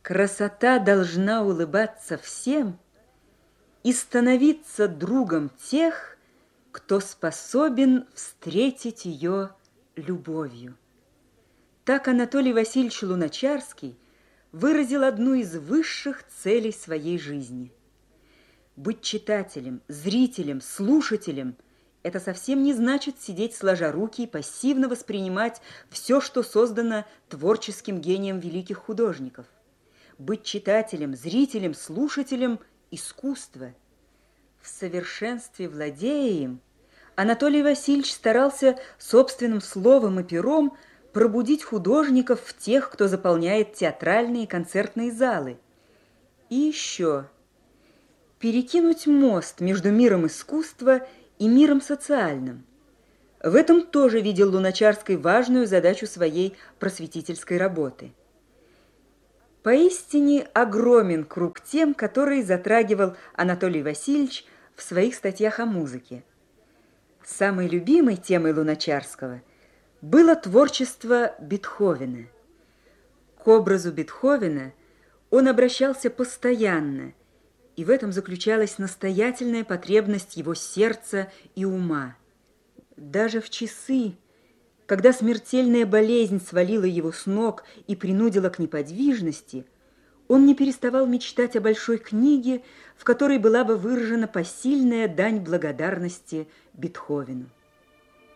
Красота должна улыбаться всем и становиться другом тех, кто способен встретить ее любовью. Так Анатолий Васильевич Луначарский выразил одну из высших целей своей жизни. Быть читателем, зрителем, слушателем – это совсем не значит сидеть сложа руки и пассивно воспринимать все, что создано творческим гением великих художников. Быть читателем, зрителем, слушателем – искусство. В совершенстве владея им, Анатолий Васильевич старался собственным словом и пером пробудить художников в тех, кто заполняет театральные и концертные залы. И еще перекинуть мост между миром искусства и миром социальным. В этом тоже видел Луначарский важную задачу своей просветительской работы. Поистине огромен круг тем, которые затрагивал Анатолий Васильевич в своих статьях о музыке. Самой любимой темой Луначарского было творчество Бетховена. К образу Бетховена он обращался постоянно, и в этом заключалась настоятельная потребность его сердца и ума. Даже в часы, когда смертельная болезнь свалила его с ног и принудила к неподвижности, он не переставал мечтать о большой книге, в которой была бы выражена посильная дань благодарности Бетховену.